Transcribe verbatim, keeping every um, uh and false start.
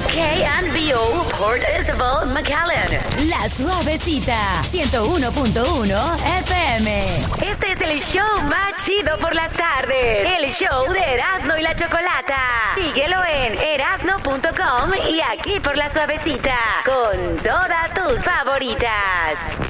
K B O, Port Isabel, McAllen. La Suavecita, ciento uno punto uno F M. Este es el show más chido por las tardes. El show de Erasmo y la Chocolata. Síguelo en erasmo punto com y aquí por La Suavecita. Con todas tus favoritas.